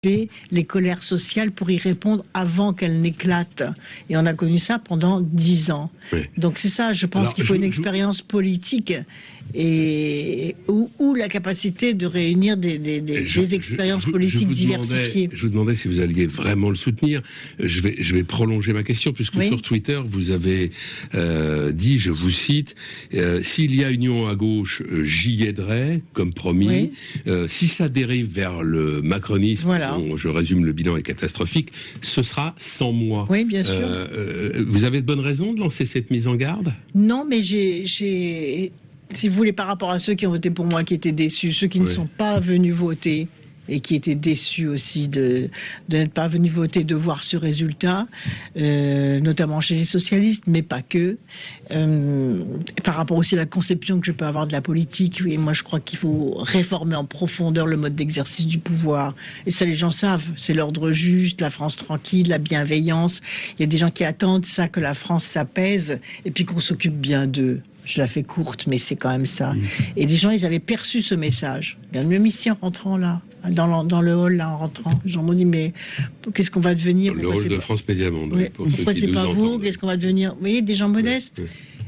les colères sociales pour y répondre avant qu'elles n'éclatent. Et on a connu ça pendant 10 ans. Oui. Donc c'est ça, je pense qu'il faut une expérience politique et ou la capacité de réunir des expériences politiques diversifiées. Je vous demandais si vous alliez vraiment le soutenir. Je vais prolonger ma question, puisque sur Twitter, vous avez dit, je vous cite, s'il y a union à gauche, j'y aiderai, comme promis. Oui. Si ça dérive vers le macronisme, dont je résume, le bilan est catastrophique, ce sera sans moi. Oui, bien sûr. Vous avez de bonnes raisons de lancer cette mise en garde ? Non, mais si vous voulez, par rapport à ceux qui ont voté pour moi, qui étaient déçus, ceux qui ne sont pas venus voter et qui étaient déçus aussi de n'être pas venus voter, de voir ce résultat, notamment chez les socialistes, mais pas que. Par rapport aussi à la conception que je peux avoir de la politique, et moi je crois qu'il faut réformer en profondeur le mode d'exercice du pouvoir. Et ça, les gens savent, c'est l'ordre juste, la France tranquille, la bienveillance. Il y a des gens qui attendent ça, que la France s'apaise, et puis qu'on s'occupe bien d'eux. Je la fais courte, mais c'est quand même ça. Et les gens, ils avaient perçu ce message. Même ici, en rentrant là, dans le hall, là, en rentrant, les gens m'ont dit, mais qu'est-ce qu'on va devenir ? Le hall de France Média Monde. Oui, pourquoi c'est pas vous ? Qu'est-ce qu'on va devenir ? Vous voyez, des gens modestes.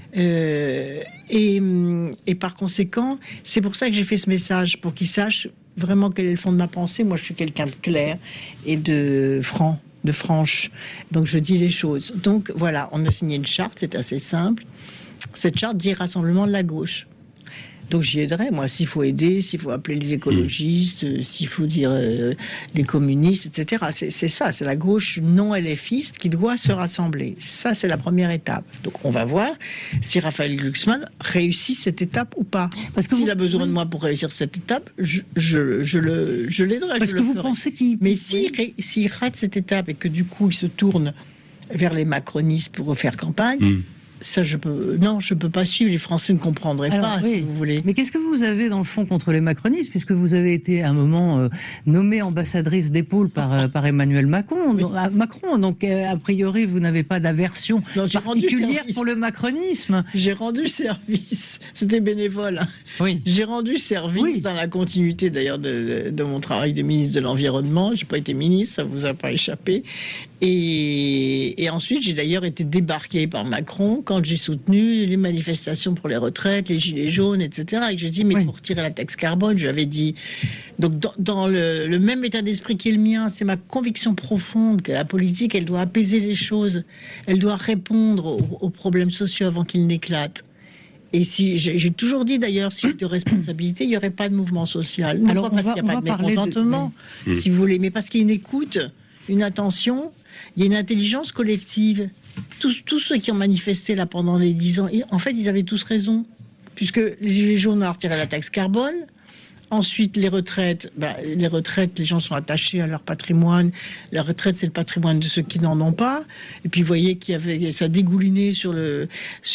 Et par conséquent, c'est pour ça que j'ai fait ce message, pour qu'ils sachent vraiment quel est le fond de ma pensée. Moi, je suis quelqu'un de clair et de franche. Donc, je dis les choses. Donc, voilà, on a signé une charte, c'est assez simple. Cette charte dit rassemblement de la gauche. Donc j'y aiderai, moi, s'il faut aider, s'il faut appeler les écologistes, s'il faut dire les communistes, etc. C'est ça, c'est la gauche non LFiste qui doit se rassembler. Ça, c'est la première étape. Donc on va voir si Raphaël Glucksmann réussit cette étape ou pas. Parce que s'il a besoin de moi pour réussir cette étape, je l'aiderai. Parce que vous pensez qu'il... Mais s'il rate cette étape et que du coup il se tourne vers les macronistes pour faire campagne... Ça, je peux pas suivre. Les Français ne comprendraient pas, si vous voulez. Mais qu'est-ce que vous avez, dans le fond, contre les macronistes, puisque vous avez été, à un moment, nommée ambassadrice d'épaule par Emmanuel Macron. Donc, a priori, vous n'avez pas d'aversion particulière pour le macronisme. J'ai rendu service. C'était bénévole. Oui. J'ai rendu service dans la continuité, d'ailleurs, de mon travail de ministre de l'Environnement. J'ai pas été ministre, ça vous a pas échappé. Et ensuite, j'ai d'ailleurs été débarqué par Macron quand j'ai soutenu les manifestations pour les retraites, les gilets jaunes, etc. Et que j'ai dit, mais il faut retirer la taxe carbone, je l'avais dit. Donc, dans le même état d'esprit qui est le mien, c'est ma conviction profonde que la politique, elle doit apaiser les choses. Elle doit répondre aux problèmes sociaux avant qu'ils n'éclatent. Et si j'ai toujours dit d'ailleurs, si de responsabilité, il n'y aurait pas de mouvement social. Non pas parce qu'il n'y a pas de mécontentement, si vous voulez, mais parce qu'il y a une écoute, une attention, il y a une intelligence collective. Tous ceux qui ont manifesté là pendant les 10 ans, en fait, ils avaient tous raison, puisque les gilets jaunes ont retiré la taxe carbone. Ensuite, les retraites, les gens sont attachés à leur patrimoine. La retraite, c'est le patrimoine de ceux qui n'en ont pas. Et puis, vous voyez qu'il y avait ça dégoulinait sur les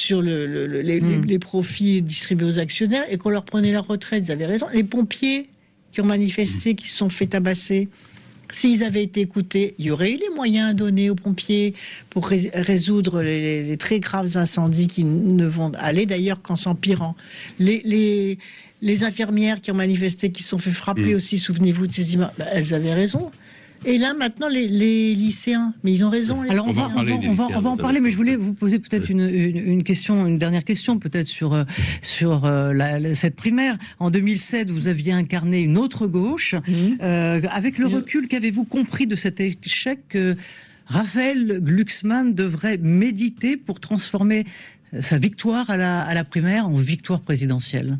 profits distribués aux actionnaires et qu'on leur prenait leur retraite. Ils avaient raison. Les pompiers qui ont manifesté, qui se sont fait tabasser, s'ils avaient été écoutés, il y aurait eu les moyens à donner aux pompiers pour résoudre les très graves incendies qui ne vont aller d'ailleurs qu'en s'empirant. Les infirmières qui ont manifesté, qui se sont fait frapper aussi, souvenez-vous de ces images, elles avaient raison. Et là, maintenant, les lycéens, mais ils ont raison. Alors, on va en parler, mais je voulais vous poser peut-être une question, une dernière question, peut-être sur cette primaire. En 2007, vous aviez incarné une autre gauche. Avec le recul, qu'avez-vous compris de cet échec que Raphaël Glucksmann devrait méditer pour transformer sa victoire à la primaire en victoire présidentielle?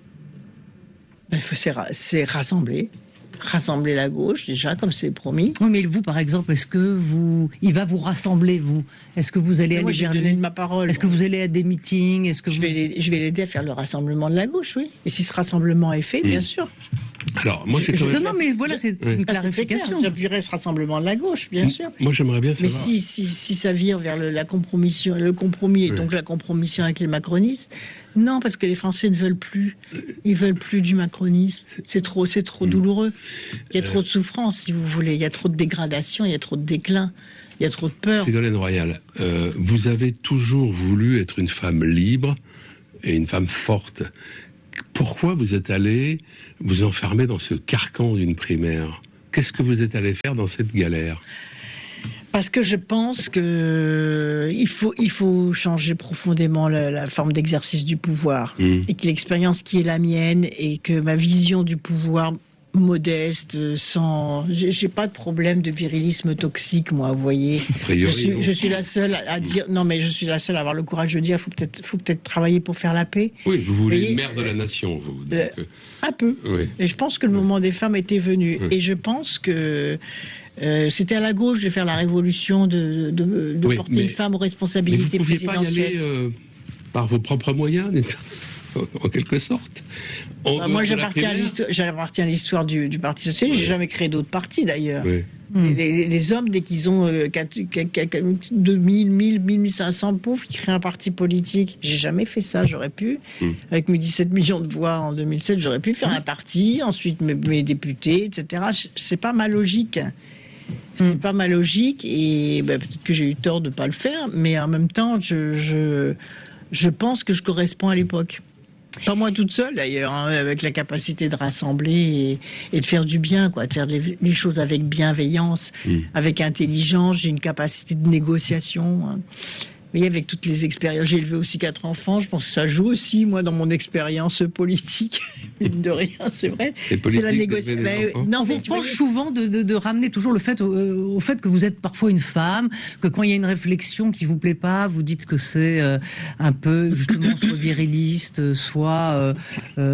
C'est rassembler la gauche, déjà, comme c'est promis. Oui, mais vous, par exemple, il va vous rassembler, vous? Est-ce que vous allez aller vers lui? Ma parole. Est-ce que vous allez à des meetings? Je vais l'aider à faire le rassemblement de la gauche, oui. Et si ce rassemblement est fait, bien sûr. Alors, moi, non, mais voilà, c'est une clarification. J'appuierai ce rassemblement de la gauche, bien sûr. Moi, j'aimerais bien savoir. Mais si ça vire vers le compromis, et donc la compromission avec les macronistes, non, parce que les Français ne veulent plus. Ils veulent plus du macronisme. C'est trop douloureux. Il y a trop de souffrance, si vous voulez. Il y a trop de dégradation, il y a trop de déclin, il y a trop de peur. Ségolène Royal, vous avez toujours voulu être une femme libre et une femme forte. Pourquoi vous êtes allée vous enfermer dans ce carcan d'une primaire? Qu'est-ce que vous êtes allé faire dans cette galère ? Parce que je pense que il faut changer profondément la forme d'exercice du pouvoir et que l'expérience qui est la mienne et que ma vision du pouvoir modeste, j'ai pas de problème de virilisme toxique, moi, vous voyez. Je suis la seule à dire, non, mais je suis la seule à avoir le courage de dire, faut peut-être travailler pour faire la paix. Oui, vous voulez une mère de la nation, vous. Un peu. Oui. Et je pense que le moment des femmes était venu. Oui. Et je pense que c'était à la gauche de faire la révolution, de porter une femme aux responsabilités présidentielles. Vous ne pouviez pas y aller par vos propres moyens, en quelque sorte. Moi, j'appartiens à l'histoire du Parti socialiste. J'ai jamais créé d'autres partis, d'ailleurs. Oui. Les hommes, dès qu'ils ont 2000, 1500 pauvres, ils créent un parti politique. J'ai jamais fait ça. J'aurais pu, avec mes 17 millions de voix en 2007, j'aurais pu faire un parti, ensuite mes députés, etc. C'est pas ma logique. C'est pas ma logique, et peut-être que j'ai eu tort de pas le faire, mais en même temps, je pense que je corresponds à l'époque. Pas moi toute seule d'ailleurs, avec la capacité de rassembler et de faire du bien, quoi, de faire les choses avec bienveillance, avec intelligence. J'ai une capacité de négociation. Vous voyez, avec toutes les expériences, j'ai élevé aussi 4 enfants, je pense que ça joue aussi, moi, dans mon expérience politique. Mine de rien, c'est vrai. C'est la négociation. Non, on reproche souvent de ramener toujours le fait au fait que vous êtes parfois une femme, que quand il y a une réflexion qui vous plaît pas, vous dites que c'est un peu, justement, soit viriliste, soit je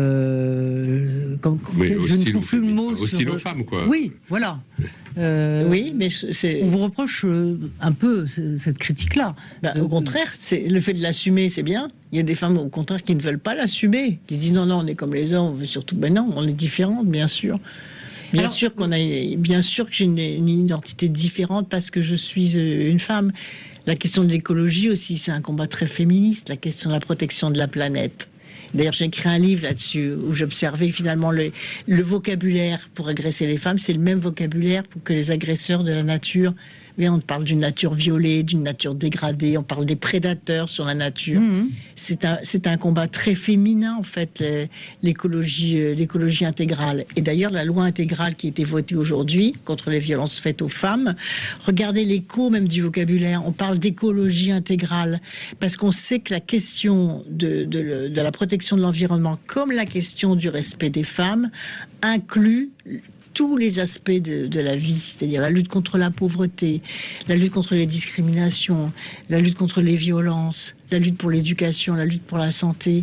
ne trouve plus le mot. Hostile aux femmes, quoi. Oui, voilà. Oui, mais on vous reproche un peu cette critique-là. Au contraire, c'est le fait de l'assumer, c'est bien. Il y a des femmes, au contraire, qui ne veulent pas l'assumer, qui disent non, on est comme les hommes, on veut surtout. Ben non, on est différentes, bien sûr. Bien sûr que j'ai une identité différente parce que je suis une femme. La question de l'écologie aussi, c'est un combat très féministe. La question de la protection de la planète. D'ailleurs, j'ai écrit un livre là-dessus où j'observais finalement le vocabulaire pour agresser les femmes, c'est le même vocabulaire pour que les agresseurs de la nature. Oui, on parle d'une nature violée, d'une nature dégradée, on parle des prédateurs sur la nature. C'est un combat très féminin, en fait, l'écologie intégrale. Et d'ailleurs, la loi intégrale qui a été votée aujourd'hui contre les violences faites aux femmes, regardez l'écho même du vocabulaire, on parle d'écologie intégrale, parce qu'on sait que la question de la protection de l'environnement, comme la question du respect des femmes, inclut tous les aspects de la vie, c'est-à-dire la lutte contre la pauvreté, la lutte contre les discriminations, la lutte contre les violences, la lutte pour l'éducation, la lutte pour la santé,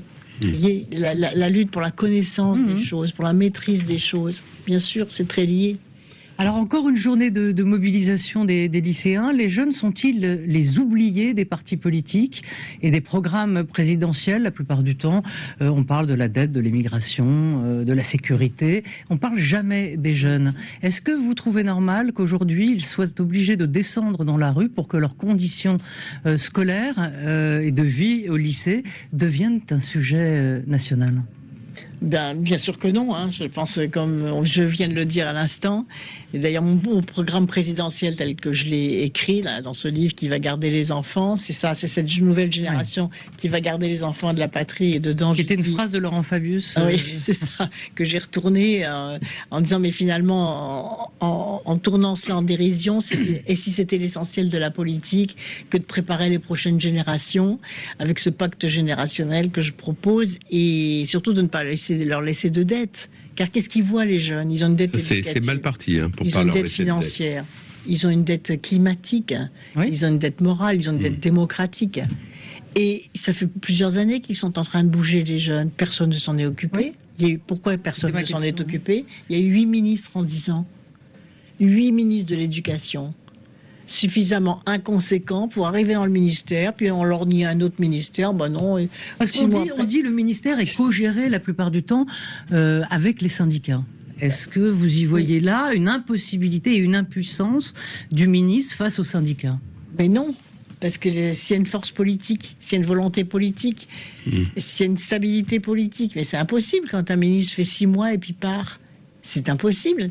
la lutte pour la connaissance des choses, pour la maîtrise des choses. Bien sûr, c'est très lié. Alors encore une journée de mobilisation des lycéens. Les jeunes sont-ils les oubliés des partis politiques et des programmes présidentiels? La plupart du temps, on parle de la dette, de l'immigration, de la sécurité. On parle jamais des jeunes. Est-ce que vous trouvez normal qu'aujourd'hui, ils soient obligés de descendre dans la rue pour que leurs conditions scolaires et de vie au lycée deviennent un sujet national? Bien sûr que non, je pense, comme je viens de le dire à l'instant. Et d'ailleurs, mon programme présidentiel tel que je l'ai écrit là, dans ce livre qui va garder les enfants, c'est cette nouvelle génération qui va garder les enfants de la patrie. Et dedans, c'était une phrase de Laurent Fabius. Oui, c'est ça, que j'ai retourné en disant, mais finalement, en tournant cela en dérision, et si c'était l'essentiel de la politique que de préparer les prochaines générations avec ce pacte générationnel que je propose, et surtout de ne pas leur laisser de dette. Car qu'est-ce qu'ils voient, les jeunes? Ils ont une dette éducative. C'est mal parti, pour ils pas ont une leur dette laisser financière. De dette. Ils ont une dette climatique. Oui. Ils ont une dette morale. Ils ont une dette démocratique. Et ça fait plusieurs années qu'ils sont en train de bouger, les jeunes. Personne ne s'en est occupé. Oui. Pourquoi personne ne s'en est occupé? Il y a eu 8 ministres en 10 ans. 8 ministres de l'éducation. Suffisamment inconséquents pour arriver dans le ministère, puis on leur nie un autre ministère, non. Parce qu'on dit le ministère est co-géré la plupart du temps avec les syndicats. Est-ce que vous y voyez là une impossibilité et une impuissance du ministre face aux syndicats? Mais non, parce que s'il y a une force politique, s'il y a une volonté politique, s'il y a une stabilité politique, mais c'est impossible quand un ministre fait 6 mois et puis part. C'est impossible.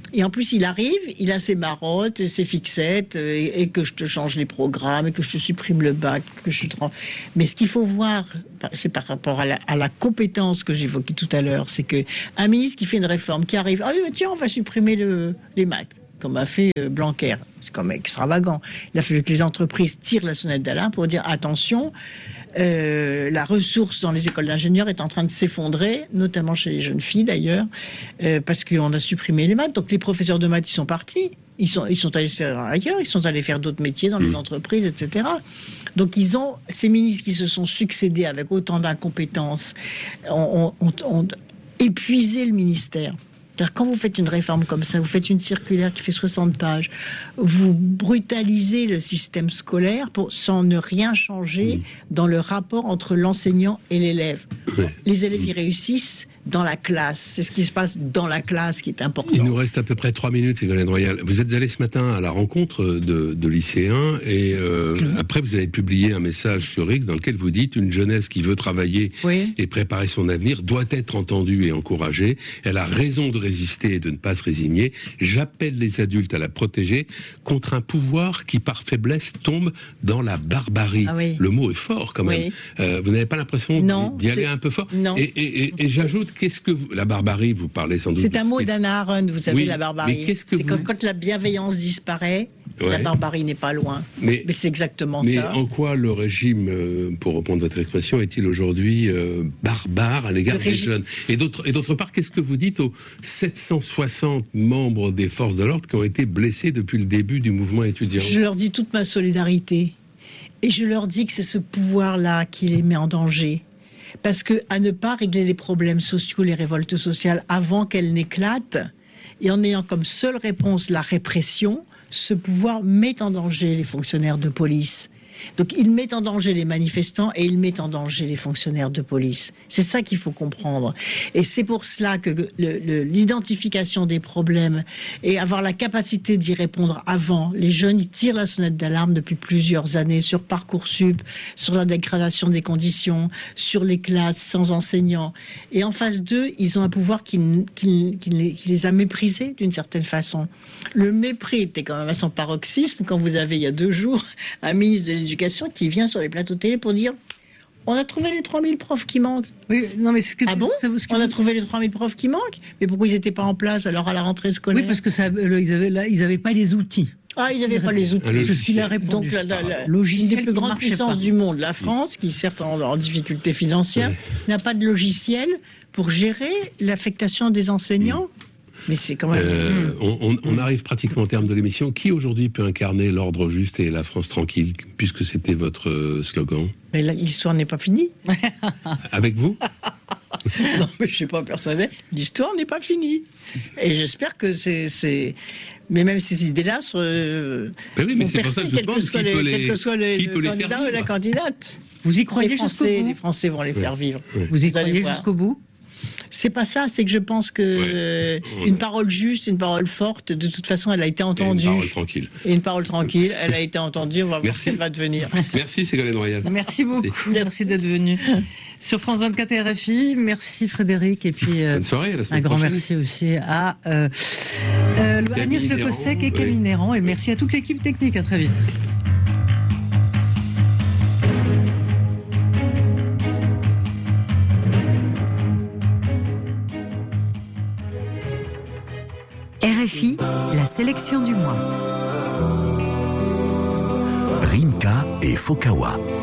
Et en plus, il arrive, il a ses marottes, ses fixettes, et que je te change les programmes, et que je te supprime le bac, que je te... Mais ce qu'il faut voir, c'est par rapport à la compétence que j'évoquais tout à l'heure, c'est que un ministre qui fait une réforme, qui arrive, tiens, on va supprimer les maths, comme a fait Blanquer. C'est quand même extravagant. Il a fallu que les entreprises tirent la sonnette d'alarme pour dire attention, la ressource dans les écoles d'ingénieurs est en train de s'effondrer, notamment chez les jeunes filles d'ailleurs, parce qu'on a supprimé les maths. Donc les professeurs de maths, ils sont partis. Ils sont allés se faire ailleurs, ils sont allés faire d'autres métiers dans les entreprises, etc. Donc ils ont, ces ministres qui se sont succédés avec autant d'incompétence, ont épuisé le ministère. C'est-à-dire, quand vous faites une réforme comme ça, vous faites une circulaire qui fait 60 pages, vous brutalisez le système scolaire sans ne rien changer dans le rapport entre l'enseignant et l'élève. Les élèves qui réussissent dans la classe, c'est ce qui se passe dans la classe qui est important. Il nous reste à peu près 3 minutes, Ségolène Royal. Vous êtes allé ce matin à la rencontre de lycéens et après vous avez publié un message sur X dans lequel vous dites une jeunesse qui veut travailler et préparer son avenir doit être entendue et encouragée. Elle a raison de résister et de ne pas se résigner. J'appelle les adultes à la protéger contre un pouvoir qui par faiblesse tombe dans la barbarie. Le mot est fort quand même. Vous n'avez pas l'impression d'y aller un peu fort? Non. Et j'ajoute, la barbarie, vous parlez sans doute... C'est un mot d'Hannah Arendt, vous savez, la barbarie. Mais c'est quand la bienveillance disparaît, la barbarie n'est pas loin. Mais c'est exactement ça. Mais en quoi le régime, pour reprendre votre expression, est-il aujourd'hui barbare à l'égard des jeunes? Et d'autre part, qu'est-ce que vous dites aux 760 membres des forces de l'ordre qui ont été blessés depuis le début du mouvement étudiant? Je leur dis toute ma solidarité. Et je leur dis que c'est ce pouvoir-là qui les met en danger. Parce que à ne pas régler les problèmes sociaux, les révoltes sociales avant qu'elles n'éclatent, et en ayant comme seule réponse la répression, ce pouvoir met en danger les fonctionnaires de police. Donc il met en danger les manifestants et il met en danger les fonctionnaires de police. C'est ça qu'il faut comprendre. Et c'est pour cela que l'identification des problèmes et avoir la capacité d'y répondre avant, les jeunes ils tirent la sonnette d'alarme depuis plusieurs années sur Parcoursup, sur la dégradation des conditions, sur les classes sans enseignants. Et en face d'eux, ils ont un pouvoir qui les a méprisés d'une certaine façon. Le mépris était quand même à son paroxysme quand vous avez il y a 2 jours un ministre de l'Éducation qui vient sur les plateaux télé pour dire on a trouvé les 3000 profs qui manquent. Oui, non, mais on a trouvé les 3000 profs qui manquent? Mais pourquoi ils n'étaient pas en place alors à la rentrée scolaire? Oui, parce que ils avaient pas les outils. Ils n'avaient pas les outils. Donc une des plus grandes puissances du monde, la France, qui certes en difficulté financière, n'a pas de logiciel pour gérer l'affectation des enseignants. Mais c'est quand même... on arrive pratiquement au terme de l'émission. Qui aujourd'hui peut incarner l'ordre juste et la France tranquille, puisque c'était votre slogan? Mais l'histoire n'est pas finie. Avec vous? Non, mais je ne suis pas personnel. L'histoire n'est pas finie. Et j'espère que c'est... Mais même ces idées-là sont... oui, mais c'est pour ça que je pense quel que soit le candidat ou la candidate. Vous y croyez jusqu'au bout? Les Français vont les faire vivre. Vous y croyez jusqu'au bout? C'est pas ça, c'est que je pense que une parole juste, une parole forte, de toute façon, elle a été entendue. Et une parole tranquille. Et une parole tranquille, elle a été entendue, on va voir ce qu'elle va devenir. Merci Ségolène Royal. Merci beaucoup, merci d'être venu. Sur France 24 et RFI, merci Frédéric, et puis bonne soirée, à la semaine un grand prochaine. Merci aussi à Agnès Le Cossec et Camille Néran, et merci à toute l'équipe technique, à très vite. RFI, la sélection du mois. Rimka et Fokawa.